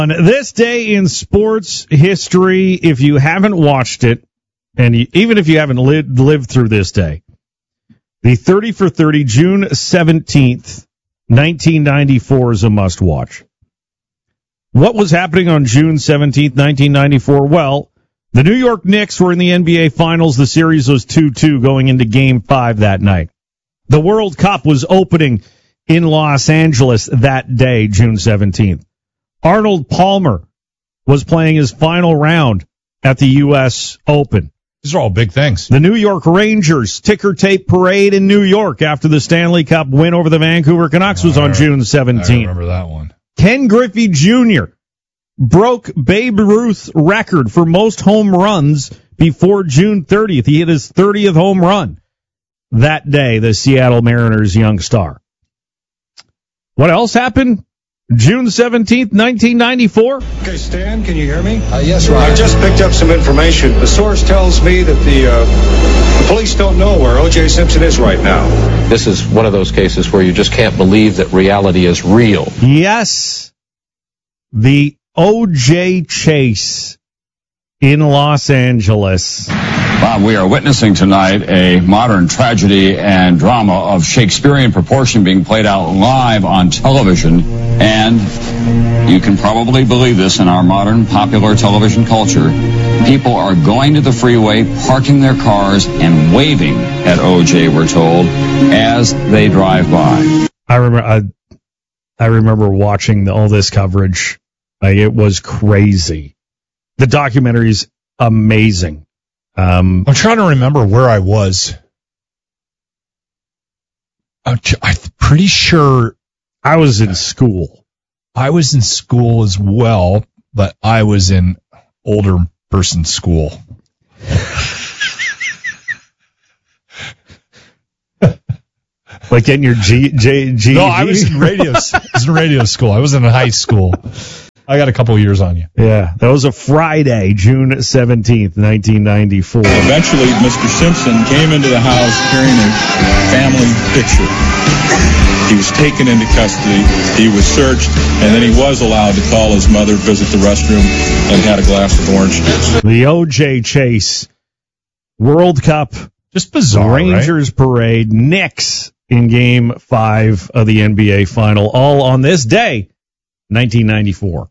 On this day in sports history, if you haven't watched it, and even if you haven't lived through this day, the 30 for 30, June 17th, 1994 is a must-watch. What was happening on June 17th, 1994? Well, the New York Knicks were in the NBA Finals. The series was 2-2 going into Game 5 that night. The World Cup was opening in Los Angeles that day, June 17th. Arnold Palmer was playing his final round at the U.S. Open. These are all big things. The New York Rangers ticker tape parade in New York after the Stanley Cup win over the Vancouver Canucks was on June 17th. I remember that one. Ken Griffey Jr. broke Babe Ruth's record for most home runs before June 30th. He hit his 30th home run that day, the Seattle Mariners' young star. What else happened? June 17th, 1994. Okay, Stan, can you hear me? Yes, Ryan. I just picked up some information. The source tells me that the police don't know where O.J. Simpson is right now. This is one of those cases where you just can't believe that reality is real. Yes. The O.J. chase in Los Angeles. Bob, we are witnessing tonight a modern tragedy and drama of Shakespearean proportion being played out live on television. And you can probably believe this in our modern popular television culture. People are going to the freeway, parking their cars, and waving at O.J., we're told, as they drive by. I remember watching all this coverage. It was crazy. The documentary's amazing. I'm trying to remember where I was. I'm pretty sure I was in school. I was in school as well, but I was in older person school. Like getting your GED? No, I was in radio school. I wasn't in high school. I got a couple years on you. Yeah, that was a Friday, June 17th, 1994. Eventually, Mr. Simpson came into the house carrying a family picture. He was taken into custody, he was searched, and then he was allowed to call his mother, visit the restroom, and had a glass of orange juice. The O.J. chase, World Cup, just bizarre, Rangers parade, Knicks in Game 5 of the NBA Final, all on this day, 1994.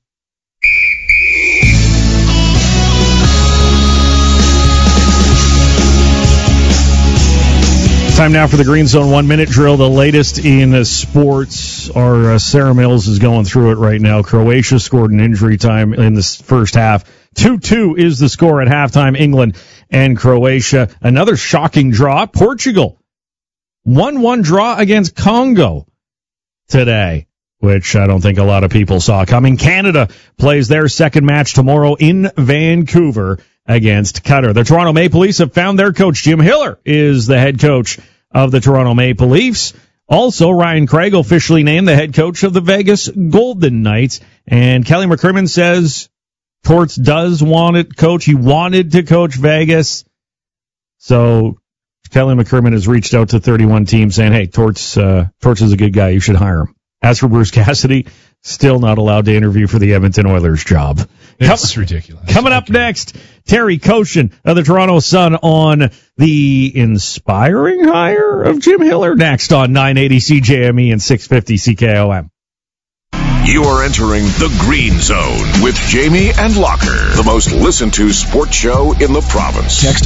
Time now for the Green Zone 1-minute drill, the latest in sports. Our Sarah Mills is going through it right now. Croatia scored in injury time in the first half. 2-2 is the score at halftime, England and Croatia. Another shocking draw, Portugal. 1-1 draw against Congo today, which I don't think a lot of people saw coming. Canada plays their second match tomorrow in Vancouver against Qatar. The Toronto Maple Leafs have found their coach. Jim Hiller is the head coach of the Toronto Maple Leafs. Also, Ryan Craig officially named the head coach of the Vegas Golden Knights. And Kelly McCrimmon says Torts does want it, coach. He wanted to coach Vegas. So Kelly McCrimmon has reached out to 31 teams saying, hey, Torts is a good guy. You should hire him. As for Bruce Cassidy, still not allowed to interview for the Edmonton Oilers job. It's ridiculous. Coming up next, Terry Koshin of the Toronto Sun on the inspiring hire of Jim Hiller. Next on 980 CJME and 650 CKOM. You are entering the Green Zone with Jamie and Locker, the most listened to sports show in the province. Text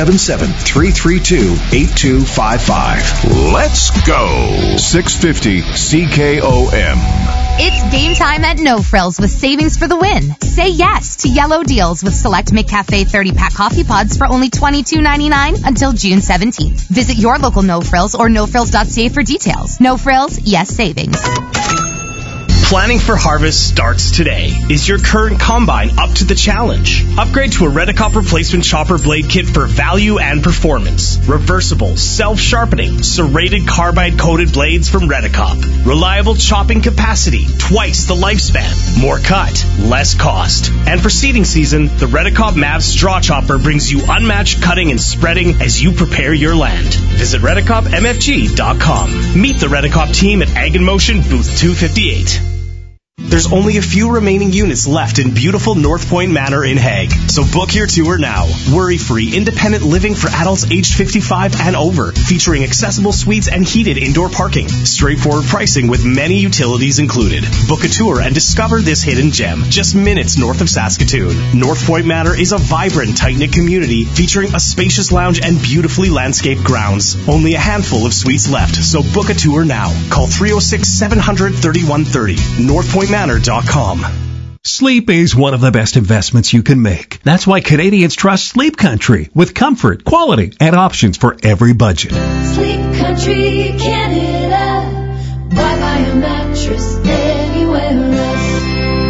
877-332-8255. Let's go. 650 CKOM. It's game time at No Frills with savings for the win. Say yes to yellow deals with select McCafe 30-pack coffee pods for only $22.99 until June 17th. Visit your local No Frills or nofrills.ca for details. No Frills, yes savings. Planning for harvest starts today. Is your current combine up to the challenge? Upgrade to a Redicop replacement chopper blade kit for value and performance. Reversible, self-sharpening, serrated carbide-coated blades from Redicop. Reliable chopping capacity, twice the lifespan. More cut, less cost. And for seeding season, the Redicop Mavs straw chopper brings you unmatched cutting and spreading as you prepare your land. Visit RedicopMFG.com. Meet the Redicop team at Ag in Motion, booth 258. There's only a few remaining units left in beautiful North Point Manor in Hague, so book your tour now. Worry-free, independent living for adults aged 55 and over, featuring accessible suites and heated indoor parking. Straightforward pricing with many utilities included. Book a tour and discover this hidden gem, just minutes north of Saskatoon. North Point Manor is a vibrant, tight-knit community featuring a spacious lounge and beautifully landscaped grounds. Only a handful of suites left, so book a tour now. Call 306-700-3130. NorthPointManor.com. Sleep is one of the best investments you can make. That's why Canadians trust Sleep Country with comfort, quality, and options for every budget. Sleep Country, Canada. Why buy a mattress anywhere else?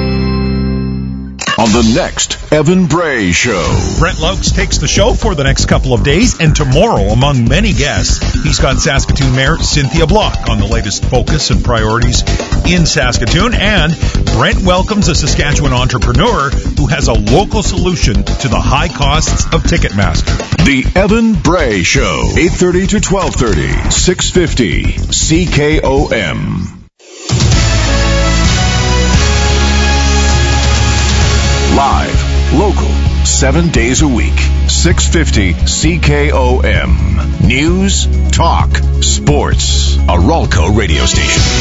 On the next Evan Bray Show. Brent Lokes takes the show for the next couple of days, and tomorrow, among many guests, he's got Saskatoon Mayor Cynthia Block on the latest focus and priorities in Saskatoon, and Brent welcomes a Saskatchewan entrepreneur who has a local solution to the high costs of Ticketmaster. The Evan Bray Show, 8:30 to 12:30, 650 CKOM. Live, local, 7 days a week. 650 CKOM. News, talk, sports. A Ralco radio station.